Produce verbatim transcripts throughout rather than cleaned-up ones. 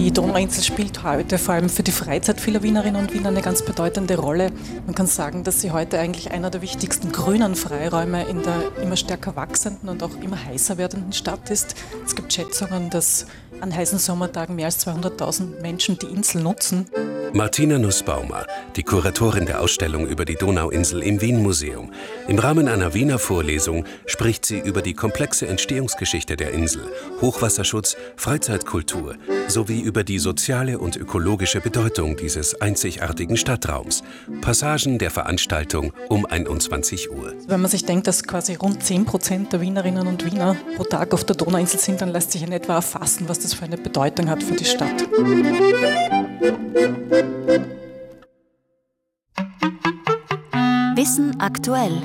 Die Donauinsel spielt heute vor allem für die Freizeit vieler Wienerinnen und Wiener eine ganz bedeutende Rolle. Man kann sagen, dass sie heute eigentlich einer der wichtigsten grünen Freiräume in der immer stärker wachsenden und auch immer heißer werdenden Stadt ist. Es gibt Schätzungen, dass an heißen Sommertagen mehr als zweihunderttausend Menschen die Insel nutzen. Martina Nussbaumer, die Kuratorin der Ausstellung über die Donauinsel im Wien-Museum. Im Rahmen einer Wiener Vorlesung spricht sie über die komplexe Entstehungsgeschichte der Insel, Hochwasserschutz, Freizeitkultur sowie über die soziale und ökologische Bedeutung dieses einzigartigen Stadtraums. Passagen der Veranstaltung um einundzwanzig Uhr. Wenn man sich denkt, dass quasi rund zehn Prozent der Wienerinnen und Wiener pro Tag auf der Donauinsel sind, dann lässt sich in etwa erfassen, was das für eine Bedeutung hat für die Stadt. Wissen aktuell.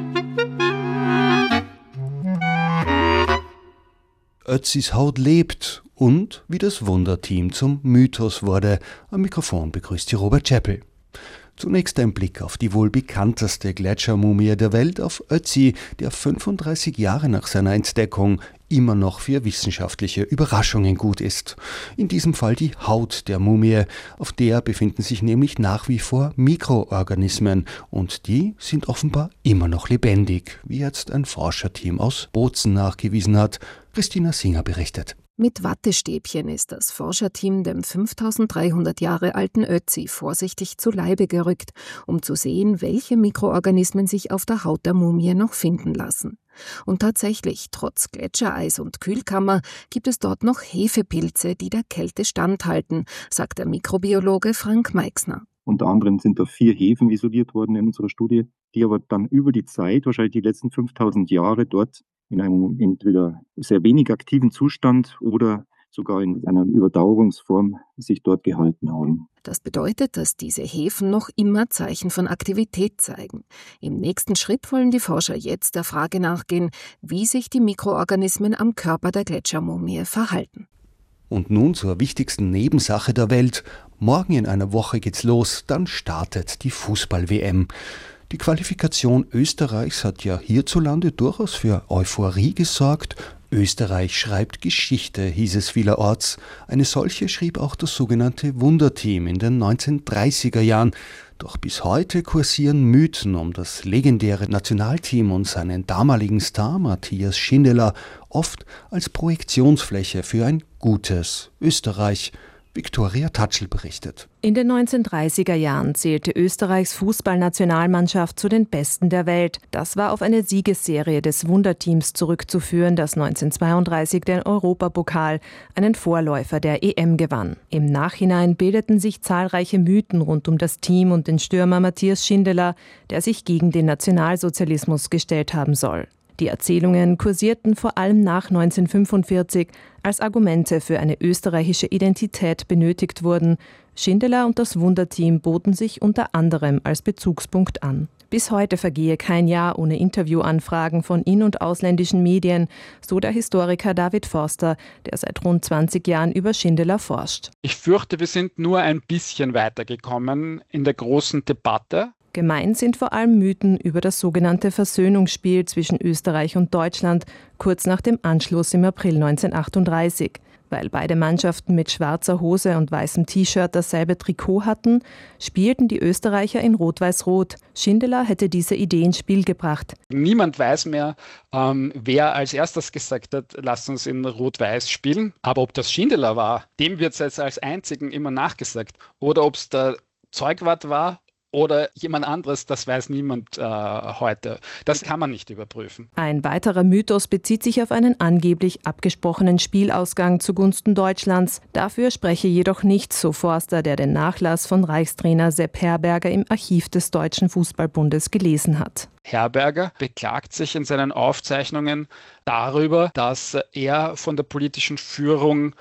Ötzis Haut lebt und wie das Wunderteam zum Mythos wurde. Am Mikrofon begrüßt Sie Robert Chappell. Zunächst ein Blick auf die wohl bekannteste Gletschermumie der Welt, auf Ötzi, der fünfunddreißig Jahre nach seiner Entdeckung immer noch für wissenschaftliche Überraschungen gut ist. In diesem Fall die Haut der Mumie, auf der befinden sich nämlich nach wie vor Mikroorganismen und die sind offenbar immer noch lebendig, wie jetzt ein Forscherteam aus Bozen nachgewiesen hat. Christina Singer berichtet. Mit Wattestäbchen ist das Forscherteam dem fünftausenddreihundert Jahre alten Ötzi vorsichtig zu Leibe gerückt, um zu sehen, welche Mikroorganismen sich auf der Haut der Mumie noch finden lassen. Und tatsächlich, trotz Gletschereis und Kühlkammer, gibt es dort noch Hefepilze, die der Kälte standhalten, sagt der Mikrobiologe Frank Meixner. Unter anderem sind da vier Hefen isoliert worden in unserer Studie, die aber dann über die Zeit, wahrscheinlich die letzten fünftausend Jahre, dort in einem entweder sehr wenig aktiven Zustand oder sogar in einer Überdauerungsform sich dort gehalten haben. Das bedeutet, dass diese Hefen noch immer Zeichen von Aktivität zeigen. Im nächsten Schritt wollen die Forscher jetzt der Frage nachgehen, wie sich die Mikroorganismen am Körper der Gletschermumie verhalten. Und nun zur wichtigsten Nebensache der Welt. Morgen in einer Woche geht's los, dann startet die Fußball-W M. Die Qualifikation Österreichs hat ja hierzulande durchaus für Euphorie gesorgt. Österreich schreibt Geschichte, hieß es vielerorts. Eine solche schrieb auch das sogenannte Wunderteam in den neunzehnhundertdreißiger Jahren. Doch bis heute kursieren Mythen um das legendäre Nationalteam und seinen damaligen Star Matthias Schindler, oft als Projektionsfläche für ein gutes Österreich. Viktoria Tatschl berichtet. In den neunzehnhundertdreißiger Jahren zählte Österreichs Fußballnationalmannschaft zu den Besten der Welt. Das war auf eine Siegesserie des Wunderteams zurückzuführen, das neunzehnhundertzweiunddreißig den Europapokal, einen Vorläufer der E M, gewann. Im Nachhinein bildeten sich zahlreiche Mythen rund um das Team und den Stürmer Matthias Schindler, der sich gegen den Nationalsozialismus gestellt haben soll. Die Erzählungen kursierten vor allem nach neunzehnhundertfünfundvierzig, als Argumente für eine österreichische Identität benötigt wurden. Schindler und das Wunderteam boten sich unter anderem als Bezugspunkt an. Bis heute vergehe kein Jahr ohne Interviewanfragen von in- und ausländischen Medien, so der Historiker David Forster, der seit rund zwanzig Jahren über Schindler forscht. Ich fürchte, wir sind nur ein bisschen weitergekommen in der großen Debatte. Gemeint sind vor allem Mythen über das sogenannte Versöhnungsspiel zwischen Österreich und Deutschland kurz nach dem Anschluss im April neunzehnhundertachtunddreißig. Weil beide Mannschaften mit schwarzer Hose und weißem T-Shirt dasselbe Trikot hatten, spielten die Österreicher in Rot-Weiß-Rot. Schindler hätte diese Idee ins Spiel gebracht. Niemand weiß mehr, ähm, wer als erstes gesagt hat, lasst uns in Rot-Weiß spielen. Aber ob das Schindler war, dem wird es jetzt als einzigen immer nachgesagt. Oder ob es der Zeugwart war oder jemand anderes, das weiß niemand äh, heute. Das kann man nicht überprüfen. Ein weiterer Mythos bezieht sich auf einen angeblich abgesprochenen Spielausgang zugunsten Deutschlands. Dafür spreche jedoch nichts, so Forster, der den Nachlass von Reichstrainer Sepp Herberger im Archiv des Deutschen Fußballbundes gelesen hat. Herberger beklagt sich in seinen Aufzeichnungen darüber, dass er von der politischen Führung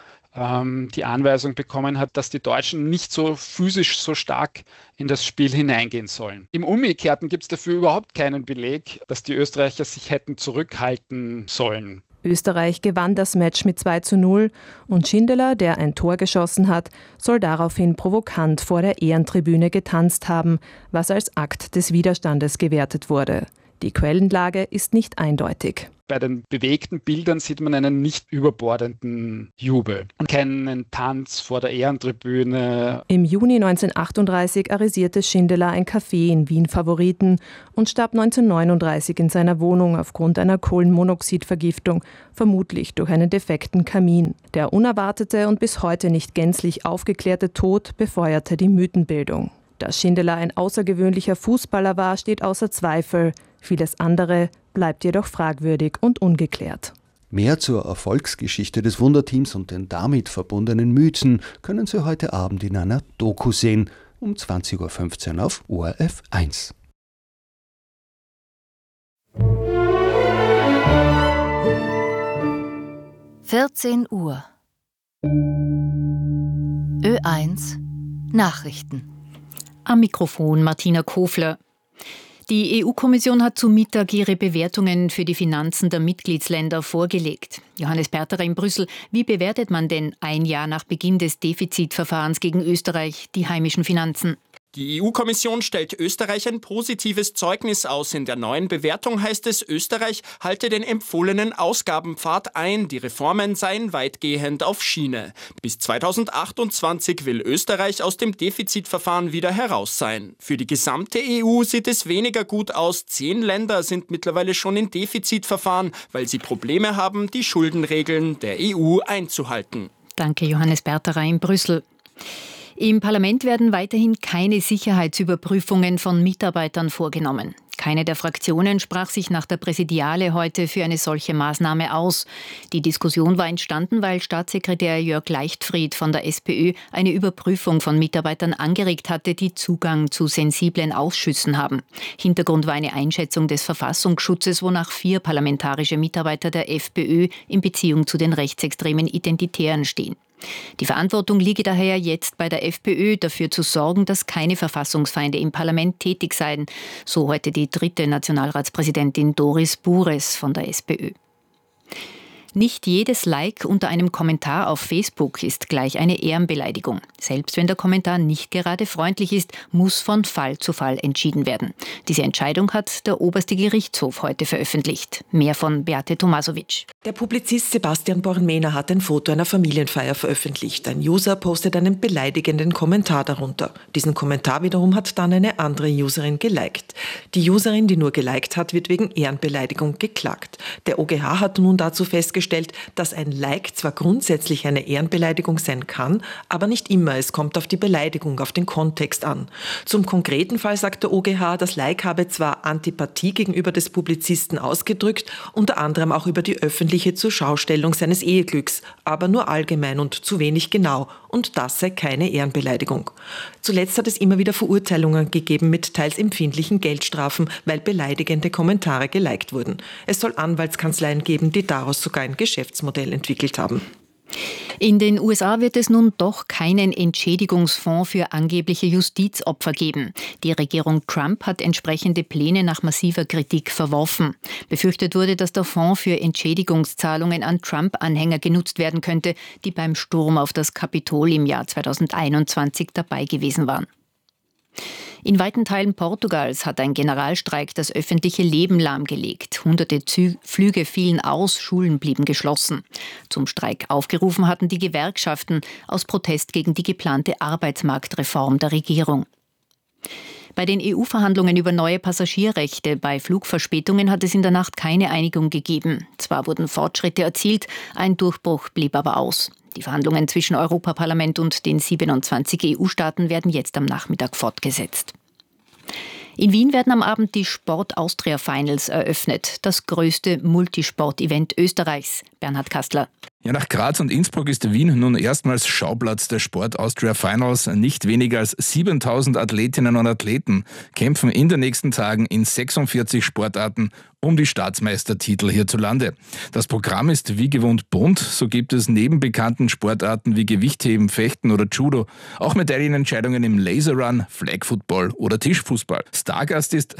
die Anweisung bekommen hat, dass die Deutschen nicht so physisch so stark in das Spiel hineingehen sollen. Im Umgekehrten gibt es dafür überhaupt keinen Beleg, dass die Österreicher sich hätten zurückhalten sollen. Österreich gewann das Match mit zwei zu null und Schindler, der ein Tor geschossen hat, soll daraufhin provokant vor der Ehrentribüne getanzt haben, was als Akt des Widerstandes gewertet wurde. Die Quellenlage ist nicht eindeutig. Bei den bewegten Bildern sieht man einen nicht überbordenden Jubel und keinen Tanz vor der Ehrentribüne. Im Juni neunzehnhundertachtunddreißig arisierte Schindler ein Café in Wien-Favoriten und starb neunzehnhundertneununddreißig in seiner Wohnung aufgrund einer Kohlenmonoxidvergiftung, vermutlich durch einen defekten Kamin. Der unerwartete und bis heute nicht gänzlich aufgeklärte Tod befeuerte die Mythenbildung. Dass Schindler ein außergewöhnlicher Fußballer war, steht außer Zweifel. Vieles andere bleibt jedoch fragwürdig und ungeklärt. Mehr zur Erfolgsgeschichte des Wunderteams und den damit verbundenen Mythen können Sie heute Abend in einer Doku sehen, um zwanzig Uhr fünfzehn auf O R F eins. vierzehn Uhr. Ö eins Nachrichten. Am Mikrofon Martina Kofler. Die E U-Kommission hat zu Mittag ihre Bewertungen für die Finanzen der Mitgliedsländer vorgelegt. Johannes Berterer in Brüssel, wie bewertet man denn ein Jahr nach Beginn des Defizitverfahrens gegen Österreich die heimischen Finanzen? Die E U-Kommission stellt Österreich ein positives Zeugnis aus. In der neuen Bewertung heißt es, Österreich halte den empfohlenen Ausgabenpfad ein. Die Reformen seien weitgehend auf Schiene. Bis zweitausendachtundzwanzig will Österreich aus dem Defizitverfahren wieder heraus sein. Für die gesamte E U sieht es weniger gut aus. Zehn Länder sind mittlerweile schon in Defizitverfahren, weil sie Probleme haben, die Schuldenregeln der E U einzuhalten. Danke, Johannes Berterer in Brüssel. Im Parlament werden weiterhin keine Sicherheitsüberprüfungen von Mitarbeitern vorgenommen. Keine der Fraktionen sprach sich nach der Präsidiale heute für eine solche Maßnahme aus. Die Diskussion war entstanden, weil Staatssekretär Jörg Leichtfried von der SPÖ eine Überprüfung von Mitarbeitern angeregt hatte, die Zugang zu sensiblen Ausschüssen haben. Hintergrund war eine Einschätzung des Verfassungsschutzes, wonach vier parlamentarische Mitarbeiter der FPÖ in Beziehung zu den rechtsextremen Identitären stehen. Die Verantwortung liege daher jetzt bei der FPÖ, dafür zu sorgen, dass keine Verfassungsfeinde im Parlament tätig seien, so heute die dritte Nationalratspräsidentin Doris Bures von der SPÖ. Nicht jedes Like unter einem Kommentar auf Facebook ist gleich eine Ehrenbeleidigung. Selbst wenn der Kommentar nicht gerade freundlich ist, muss von Fall zu Fall entschieden werden. Diese Entscheidung hat der oberste Gerichtshof heute veröffentlicht. Mehr von Beate Tomasovic. Der Publizist Sebastian Bornmehner hat ein Foto einer Familienfeier veröffentlicht. Ein User postet einen beleidigenden Kommentar darunter. Diesen Kommentar wiederum hat dann eine andere Userin geliked. Die Userin, die nur geliked hat, wird wegen Ehrenbeleidigung geklagt. Der O G H hat nun dazu festgestellt, dass ein Like zwar grundsätzlich eine Ehrenbeleidigung sein kann, aber nicht immer. Es kommt auf die Beleidigung, auf den Kontext an. Zum konkreten Fall sagt der O G H, das Like habe zwar Antipathie gegenüber des Publizisten ausgedrückt, unter anderem auch über die öffentliche Zurschaustellung seines Eheglücks, aber nur allgemein und zu wenig genau. Und das sei keine Ehrenbeleidigung. Zuletzt hat es immer wieder Verurteilungen gegeben mit teils empfindlichen Geldstrafen, weil beleidigende Kommentare geliked wurden. Es soll Anwaltskanzleien geben, die daraus sogar ein Geschäftsmodell entwickelt haben. In den U S A wird es nun doch keinen Entschädigungsfonds für angebliche Justizopfer geben. Die Regierung Trump hat entsprechende Pläne nach massiver Kritik verworfen. Befürchtet wurde, dass der Fonds für Entschädigungszahlungen an Trump-Anhänger genutzt werden könnte, die beim Sturm auf das Kapitol im Jahr zweitausendeinundzwanzig dabei gewesen waren. In weiten Teilen Portugals hat ein Generalstreik das öffentliche Leben lahmgelegt. Hunderte Zü- Flüge fielen aus, Schulen blieben geschlossen. Zum Streik aufgerufen hatten die Gewerkschaften aus Protest gegen die geplante Arbeitsmarktreform der Regierung. Bei den E U-Verhandlungen über neue Passagierrechte bei Flugverspätungen hat es in der Nacht keine Einigung gegeben. Zwar wurden Fortschritte erzielt, ein Durchbruch blieb aber aus. Die Verhandlungen zwischen Europaparlament und den siebenundzwanzig E U-Staaten werden jetzt am Nachmittag fortgesetzt. In Wien werden am Abend die Sport Austria Finals eröffnet, das größte Multisport-Event Österreichs. Bernhard Kastler. Ja, nach Graz und Innsbruck ist Wien nun erstmals Schauplatz der Sport Austria Finals. Nicht weniger als siebentausend Athletinnen und Athleten kämpfen in den nächsten Tagen in sechsundvierzig Sportarten um die Staatsmeistertitel hierzulande. Das Programm ist wie gewohnt bunt. So gibt es neben bekannten Sportarten wie Gewichtheben, Fechten oder Judo auch Medaillenentscheidungen im Laserrun, Flag Football oder Tischfußball. Stargast ist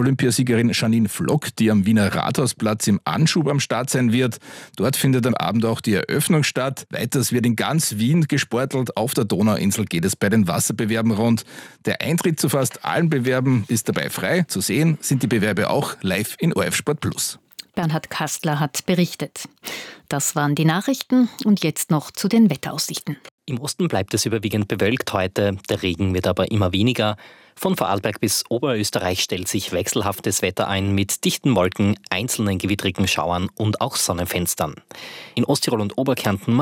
Skeleton-Olympiasiegerin Janine Flock, die am Wiener Rathausplatz im Anschub am Start sein wird. Dort findet am Abend auch auch die Eröffnung statt. Weiters wird in ganz Wien gesportelt. Auf der Donauinsel geht es bei den Wasserbewerben rund. Der Eintritt zu fast allen Bewerben ist dabei frei. Zu sehen sind die Bewerbe auch live in O R F Sport Plus. Bernhard Kastler hat berichtet. Das waren die Nachrichten und jetzt noch zu den Wetteraussichten. Im Osten bleibt es überwiegend bewölkt heute, der Regen wird aber immer weniger. Von Vorarlberg bis Oberösterreich stellt sich wechselhaftes Wetter ein mit dichten Wolken, einzelnen gewittrigen Schauern und auch Sonnenfenstern. In Osttirol und Oberkärnten